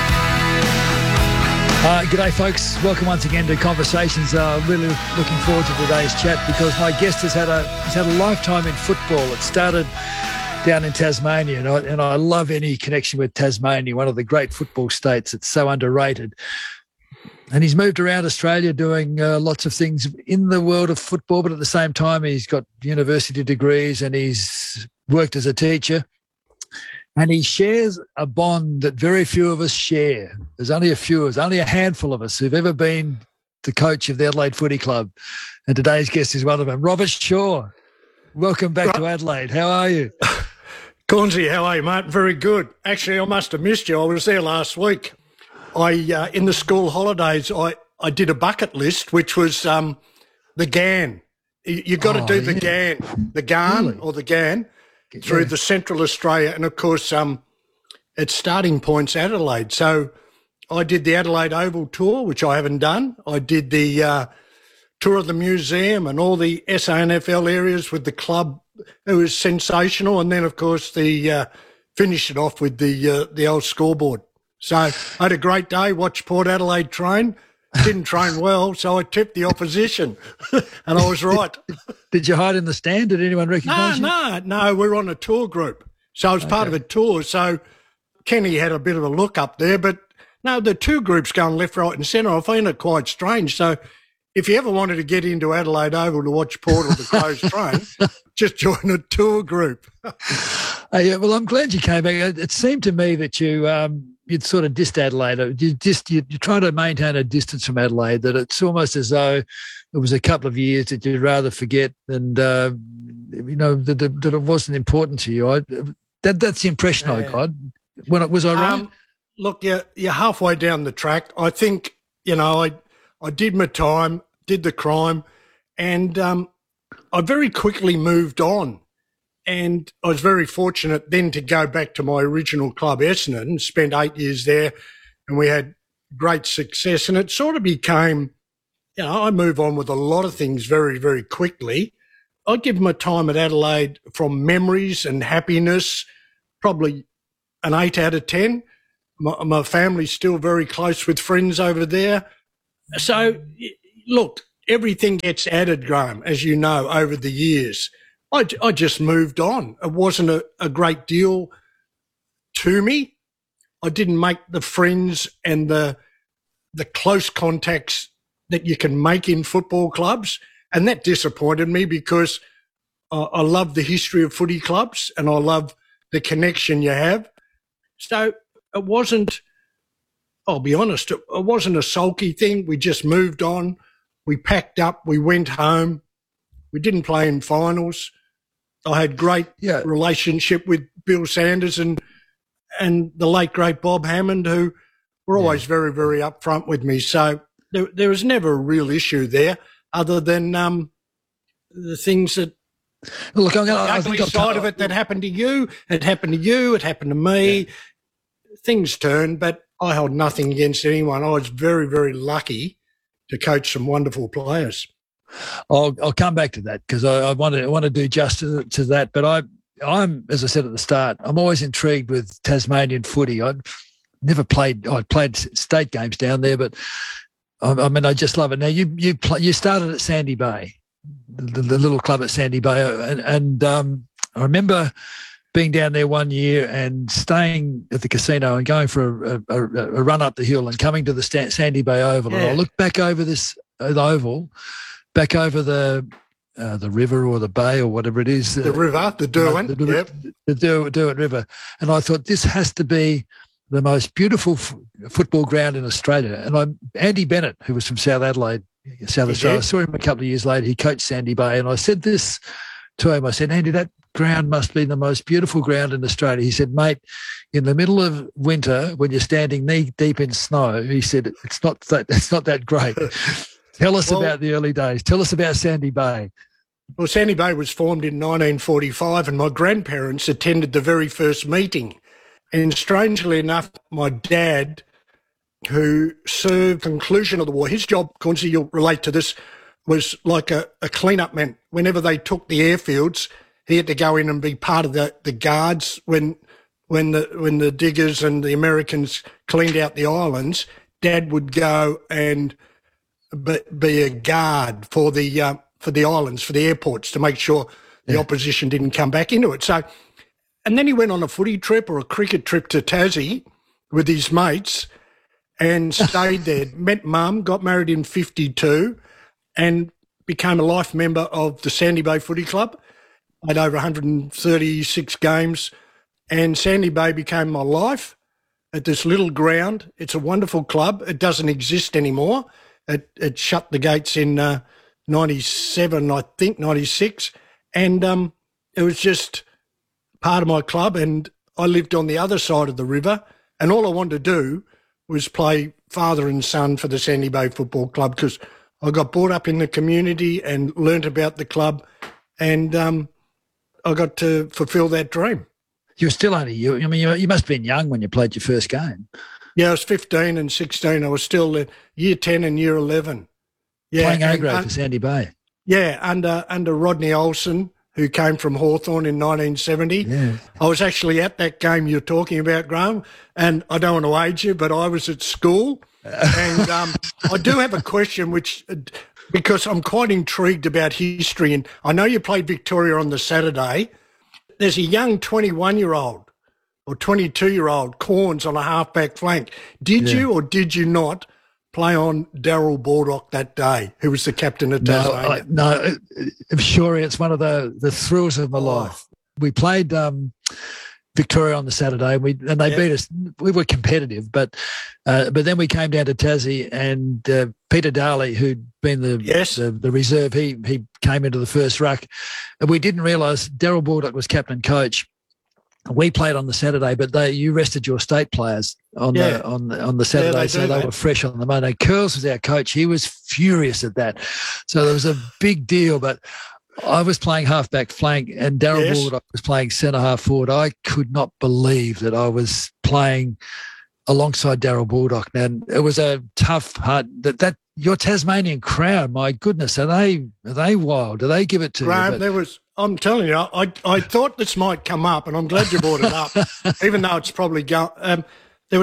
G'day folks, welcome once again to Conversations. Really looking forward to today's chat because my guest has had a lifetime in football. It started down in Tasmania and I love any connection with Tasmania, one of the great football states. It's so underrated. And he's moved around Australia doing lots of things in the world of football, but at the same time he's got university degrees and he's worked as a teacher. And he shares a bond that very few of us share. There's only a handful of us who've ever been the coach of the Adelaide Footy Club. And today's guest is one of them. Robert Shaw, welcome back to Adelaide. How are you? Cornsey, how are you, mate? Very good. Actually, I must have missed you. I was there last week. In the school holidays, I did a bucket list, which was the GAN. You've got to do the GAN, the GAN really? Or the GAN. Through the Central Australia, and of course, its starting point's Adelaide. So I did the Adelaide Oval tour, which I haven't done. I did the tour of the museum and all the SANFL areas with the club. It was sensational, and then of course finished it off with the old scoreboard. So I had a great day. Watched Port Adelaide train. Didn't train well, so I tipped the opposition, and I was right. Did you hide in the stand? Did anyone recognise you? No, we're on a tour group. So I was part of a tour, so Kenny had a bit of a look up there, but no, the two groups going left, right and centre. I find it quite strange. So if you ever wanted to get into Adelaide Oval to watch Port or the Crows train, just join a tour group. Well, I'm glad you came back. It seemed to me that you you'd sort of dissed Adelaide. You try to maintain a distance from Adelaide, that it's almost as though it was a couple of years that you'd rather forget, and that it wasn't important to you. That's the impression I got. Was I wrong? Look, you're halfway down the track. I think, I did my time, did the crime, and I very quickly moved on. And I was very fortunate then to go back to my original club, Essendon, spent 8 years there, and we had great success. And it sort of became, I move on with a lot of things very, very quickly. I give my time at Adelaide from memories and happiness, probably an 8 out of 10. My family's still very close with friends over there. So, look, everything gets added, Graham, as you know, over the years. I just moved on. It wasn't a great deal to me. I didn't make the friends and the close contacts that you can make in football clubs, and that disappointed me because I love the history of footy clubs and I love the connection you have. So it wasn't, I'll be honest, it wasn't a sulky thing. We just moved on. We packed up. We went home. We didn't play in finals. I had great relationship with Bill Sanders and the late, great Bob Hammond, who were always very, very upfront with me. So there was never a real issue there other than the things that Look, the ugly side of it that happened to you. It happened to you. It happened to me. Yeah. Things turned, but I held nothing against anyone. I was very, very lucky to coach some wonderful players. I'll come back to that because I want to do justice to that. But I'm, as I said at the start, I'm always intrigued with Tasmanian footy. I'd played state games down there, but I just love it. Now you started at Sandy Bay, the little club at Sandy Bay, and I remember being down there one year and staying at the casino and going for a run up the hill and coming to the Sandy Bay Oval. Yeah. And I looked back over the oval, back over the river or the bay or whatever it is. The river, the Derwent. The Derwent River. And I thought this has to be the most beautiful football ground in Australia. And Andy Bennett, who was from South Adelaide, South Australia, I saw him a couple of years later. He coached Sandy Bay. And I said this to him. I said, Andy, that ground must be the most beautiful ground in Australia. He said, mate, in the middle of winter, when you're standing knee deep in snow, he said, it's not that great. Tell us about the early days. Tell us about Sandy Bay. Well, Sandy Bay was formed in 1945 and my grandparents attended the very first meeting. And strangely enough, my dad, who served conclusion of the war, his job, Quincy, you'll relate to this, was like a clean-up man. Whenever they took the airfields, he had to go in and be part of the guards when the diggers and the Americans cleaned out the islands. Dad would go and be a guard for the islands, for the airports, to make sure the opposition didn't come back into it. So, and then he went on a footy trip or a cricket trip to Tassie with his mates and stayed there. Met Mum, got married in 1952 and became a life member of the Sandy Bay Footy Club. Played over 136 games and Sandy Bay became my life at this little ground. It's a wonderful club. It doesn't exist anymore. It shut the gates in 97, I think, 96. And it was just part of my club. And I lived on the other side of the river. And all I wanted to do was play father and son for the Sandy Bay Football Club because I got brought up in the community and learnt about the club. And I got to fulfil that dream. You're still only you. I mean, you must have been young when you played your first game. Yeah, I was 15 and 16. I was still in year 10 and year 11. Yeah, playing A-grade for Sandy Bay. Yeah, under Rodney Olsen, who came from Hawthorn in 1970. Yeah. I was actually at that game you're talking about, Graham, and I don't want to age you, but I was at school. And I do have a question, because I'm quite intrigued about history, and I know you played Victoria on the Saturday. There's a young 21-year-old or 22-year-old Corns on a halfback flank. Did you or did you not play on Darryl Baldock that day, who was the captain of Tasmania? No, I'm sure it's one of the thrills of my life. We played Victoria on the Saturday, and they beat us. We were competitive, but then we came down to Tassie, and Peter Darley, who'd been the reserve, he came into the first ruck, and we didn't realise Daryl Baldock was captain coach. We played on the Saturday, but you rested your state players on the Saturday, so they were fresh on the Monday. Curls was our coach; he was furious at that, so there was a big deal, but. I was playing half-back flank and Daryl Baldock was playing centre-half forward. I could not believe that I was playing alongside Daryl Baldock. And it was a tough, hard that your Tasmanian crowd, my goodness, are they wild? Do they give it to Graham, you? I'm telling you, I thought this might come up, and I'm glad you brought it up, even though it's probably there were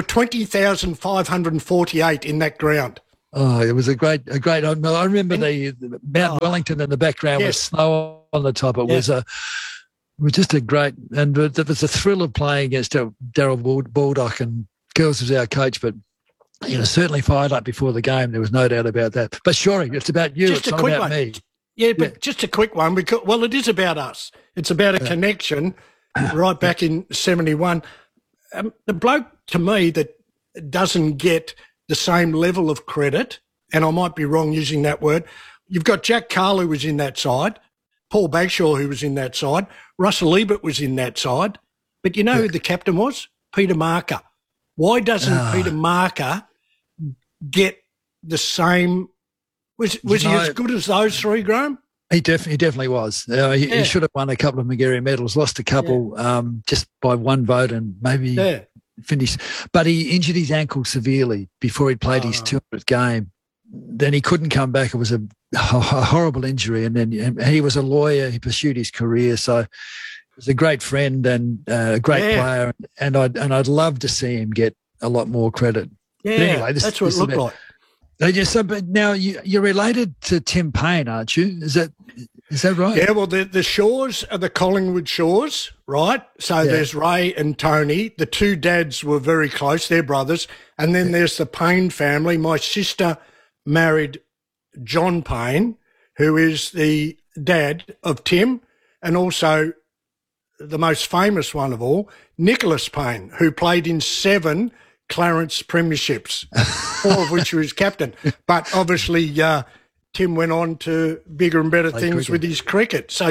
20,548 in that ground. Oh, it was a great. I remember the Mount Wellington in the background with snow on the top. It was just a great, and there was a thrill of playing against Daryl Baldock, and Girls was our coach, but certainly fired up before the game. There was no doubt about that. But Shorey, it's about you. It's not about me. Yeah, but just a quick one because it is about us. It's about a connection right back in 71. The bloke to me that doesn't get the same level of credit, and I might be wrong using that word. You've got Jack Carl, who was in that side, Paul Bagshaw, who was in that side, Russell Ebert was in that side, but you know who the captain was? Peter Marker. Why doesn't Peter Marker get the same? Was he as good as those three, Graham? He definitely was. He should have won a couple of Magarey medals, lost a couple just by one vote, and maybe finished. But he injured his ankle severely before he played his 200th game. Then he couldn't come back. It was a horrible injury, and then he was a lawyer. He pursued his career, so he was a great friend and a great player. And I'd love to see him get a lot more credit. Yeah, but anyway, that's what it looked like. But now you're related to Tim Payne, aren't you? Is that right? Yeah, well, the Shaws are the Collingwood Shaws, right? So there's Ray and Tony. The two dads were very close. They're brothers. And then there's the Payne family. My sister married John Payne, who is the dad of Tim, and also the most famous one of all, Nicholas Payne, who played in 7 Clarence premierships, 4 of which he was captain. But obviously Tim went on to bigger and better things with his cricket. So,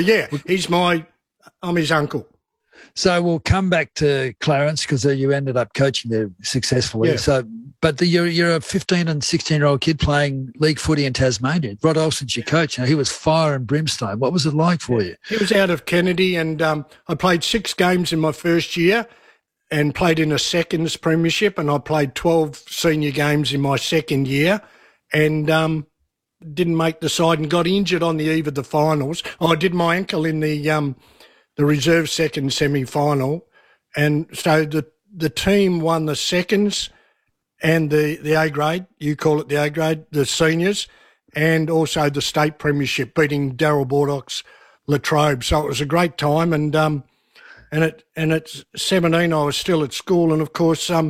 I'm his uncle. So we'll come back to Clarence because you ended up coaching there successfully. Yeah. So, but you're a 15 and 16-year-old kid playing league footy in Tasmania. Rod Olsen's your coach. Now, he was fire and brimstone. What was it like for you? He was out of Kennedy, and I played 6 games in my first year and played in a seconds premiership, and I played 12 senior games in my second year and didn't make the side and got injured on the eve of the finals. I did my ankle in the reserve second semi-final, and so the team won the seconds and the A grade, you call it the A grade, the seniors, and also the state premiership, beating Daryl Baldock's Latrobe. So it was a great time, and at 17 I was still at school, and of course, do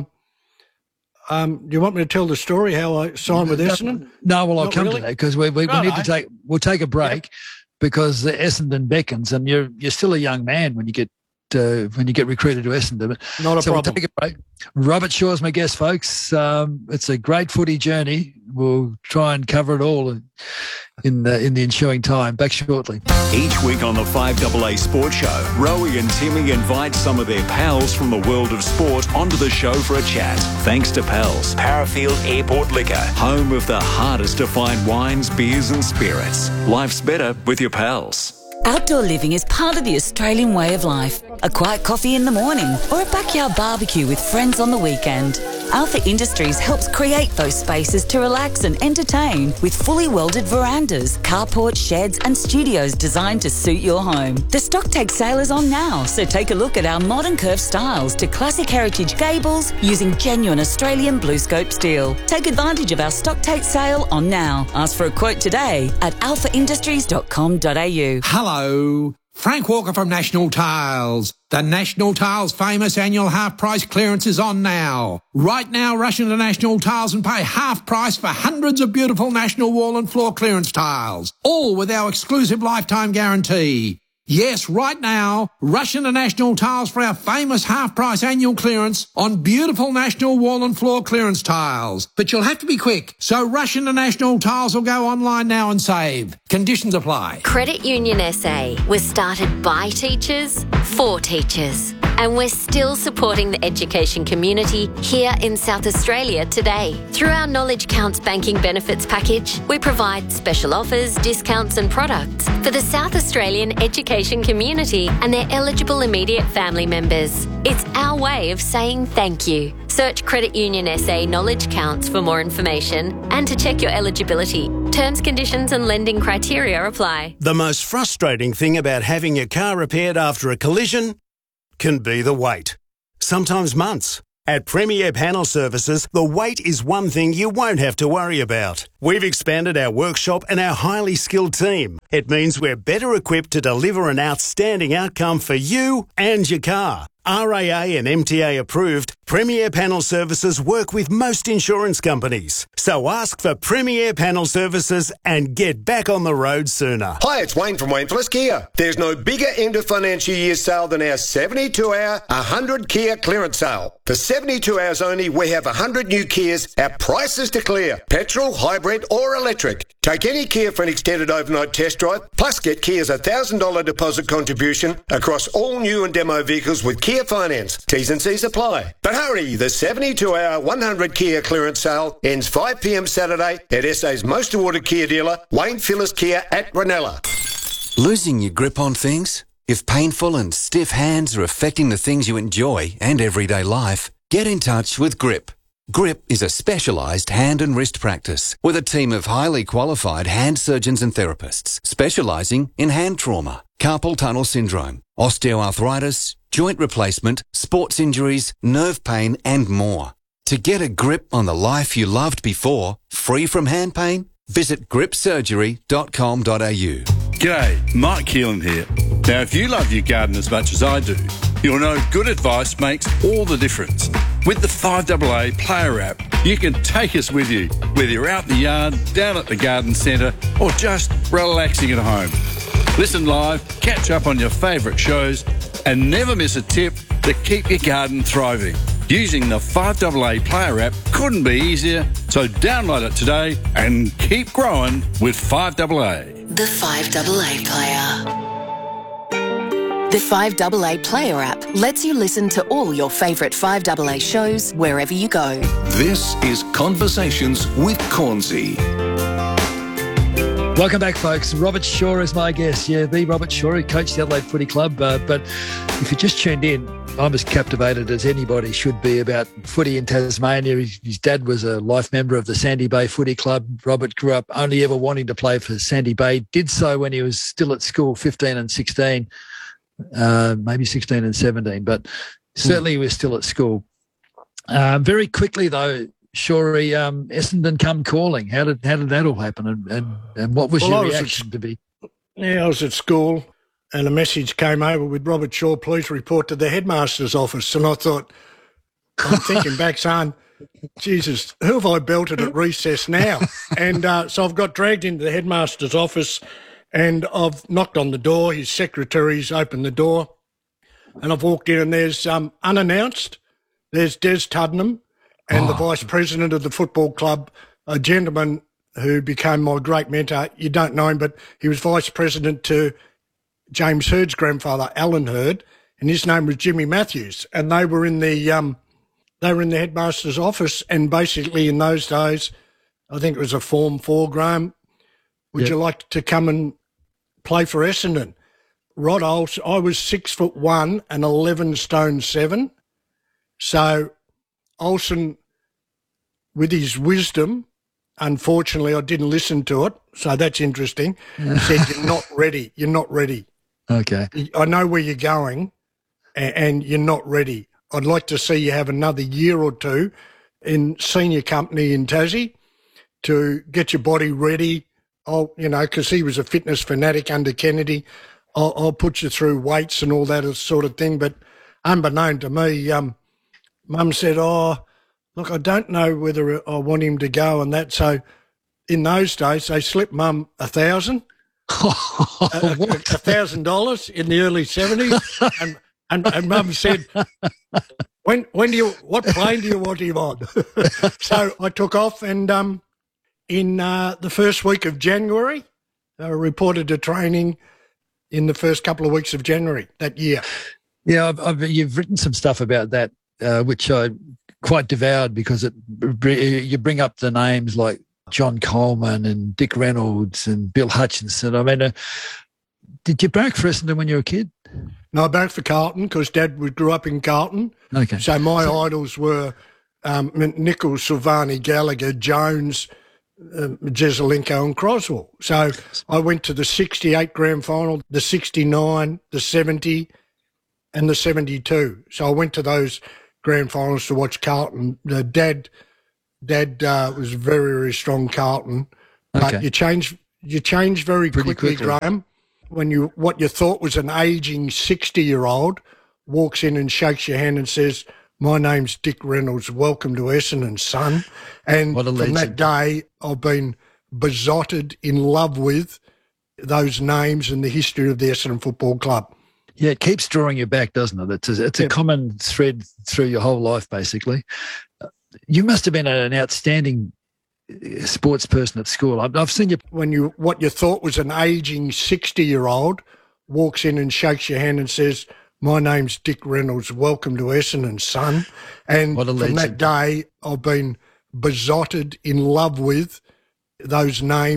you want me to tell the story how I signed with Essendon? No, well, I'll come to that because we need to take a break because the Essendon beckons, and you're still a young man when you get recruited to Essendon. Not a problem. We'll take a break. Robert Shaw's my guest, folks. It's a great footy journey. We'll try and cover it all in the ensuing time. Back shortly. Each week on the 5AA Sports Show, Rowie and Timmy invite some of their pals from the world of sport onto the show for a chat. Thanks to Pals, Parafield Airport Liquor, home of the hardest to find wines, beers and spirits. Life's better with your pals. Outdoor living is part of the Australian way of life. A quiet coffee in the morning or a backyard barbecue with friends on the weekend. Alpha Industries helps create those spaces to relax and entertain with fully welded verandas, carports, sheds and studios designed to suit your home. The stock take sale is on now, so take a look at our modern curved styles to classic heritage gables using genuine Australian BlueScope steel. Take advantage of our stock take sale on now. Ask for a quote today at alphaindustries.com.au. Hello, Frank Walker from National Tiles. The National Tiles famous annual half-price clearance is on now. Right now, rush into National Tiles and pay half price for hundreds of beautiful National wall and floor clearance tiles, all with our exclusive lifetime guarantee. Yes, right now, rush into National Tiles for our famous half-price annual clearance on beautiful National wall and floor clearance tiles. But you'll have to be quick, so rush into National Tiles or go online now and save. Conditions apply. Credit Union SA was started by teachers for teachers. And we're still supporting the education community here in South Australia today. Through our Knowledge Counts banking benefits package, we provide special offers, discounts and products for the South Australian education community and their eligible immediate family members. It's our way of saying thank you. Search Credit Union SA Knowledge Counts for more information and to check your eligibility. Terms, conditions and lending criteria apply. The most frustrating thing about having your car repaired after a collision can be the wait. Sometimes months. At Premier Panel Services, the wait is one thing you won't have to worry about. We've expanded our workshop and our highly skilled team. It means we're better equipped to deliver an outstanding outcome for you and your car. RAA and MTA approved, Premier Panel Services work with most insurance companies. So ask for Premier Panel Services and get back on the road sooner. Hi, it's Wayne from Wayne Phillips Kia. There's no bigger end of financial year sale than our 72-hour 100 Kia clearance sale. For 72 hours only, we have 100 new Kias at prices to clear. Petrol, hybrid or electric. Take any Kia for an extended overnight test drive, plus get Kia's $1,000 deposit contribution across all new and demo vehicles with Kia Finance. T's and C's apply. But hurry, the 72-hour 100 Kia clearance sale ends 5 p.m. Saturday at SA's most awarded Kia dealer, Wayne Phillips Kia at Ranella. Losing your grip on things? If painful and stiff hands are affecting the things you enjoy and everyday life, get in touch with Grip. Grip is a specialised hand and wrist practice with a team of highly qualified hand surgeons and therapists specialising in hand trauma, carpal tunnel syndrome, osteoarthritis, joint replacement, sports injuries, nerve pain and more. To get a grip on the life you loved before, free from hand pain, visit gripsurgery.com.au. G'day, Mike Keelan here. Now, if you love your garden as much as I do, you'll know good advice makes all the difference. With the 5AA Player app, you can take us with you, whether you're out in the yard, down at the garden centre, or just relaxing at home. Listen live, catch up on your favourite shows, and never miss a tip to keep your garden thriving. Using the 5AA Player app couldn't be easier, so download it today and keep growing with 5AA. The 5AA Player. The 5AA Player app lets you listen to all your favourite 5AA shows wherever you go. This is Conversations with Cornsey. Welcome back, folks. Robert Shaw is my guest. Yeah, the Robert Shaw, who coached the Adelaide Footy Club. But if you just tuned in, I'm as captivated as anybody should be about footy in Tasmania. His dad was a life member of the Sandy Bay Footy Club. Robert grew up only ever wanting to play for Sandy Bay. Did so when he was still at school, 15 and 16, maybe 16 and 17, but certainly he was still at school. Very quickly, though, Shorey, Essendon come calling. How did that all happen, and what was your reaction to be? Yeah, I was at school, and a message came over with Robert Shaw, please report to the headmaster's office. And I thought, I'm thinking back, saying, Jesus, who have I belted at recess now? And so I've got dragged into the headmaster's office, and I've knocked on the door. His secretary's opened the door, and I've walked in, and there's unannounced. There's Des Tuddenham, and the vice president of the football club, a gentleman who became my great mentor. You don't know him, but he was vice president to James Hurd's grandfather, Alan Hurd, and his name was Jimmy Matthews. And they were in the headmaster's office, and basically in those days, I think it was a Form 4, Graham, would you like to come and play for Essendon? Rod Olsen, I was 6'1" and 11 stone 7. So Olsen, with his wisdom, unfortunately, I didn't listen to it, so that's interesting. He said, you're not ready. You're not ready. Okay. I know where you're going, and you're not ready. I'd like to see you have another year or two in senior company in Tassie to get your body ready. Because he was a fitness fanatic under Kennedy. I'll put you through weights and all that sort of thing. But unbeknown to me, Mum said, look, I don't know whether I want him to go and that. So in those days, they slipped Mum 1,000 $1,000 in the early 70s, and Mum said, what plane do you want him on? So I took off, and in the first week of January, I reported to training in the first couple of weeks of January that year. Yeah, you've written some stuff about that, which I quite devoured, because you bring up the names like John Coleman and Dick Reynolds and Bill Hutchinson. I mean, did you barrack for Essendon when you were a kid? No, I barracked for Carlton because Dad grew up in Carlton. Okay. So my idols were Nichols, Silvani, Gallagher, Jones, Jesselenko and Croswell. So I went to the 68 grand final, the 69, the 70 and the 72. So I went to those grand finals to watch Carlton. Dad was very, very strong Carlton. But Okay. you change very quickly, Graham. When what you thought was an aging 60-year-old walks in and shakes your hand and says, "My name's Dick Reynolds. Welcome to Essendon, son." And from that day, I've been besotted in love with those names and the history of the Essendon Football Club. Yeah, it keeps drawing you back, doesn't it? It's a common thread through your whole life, basically. You must have been an outstanding sports person at school. I've seen you. When what you thought was an aging 60-year-old walks in and shakes your hand and says, "My name's Dick Reynolds. Welcome to Essendon, son." And from that day, I've been besotted in love with those names.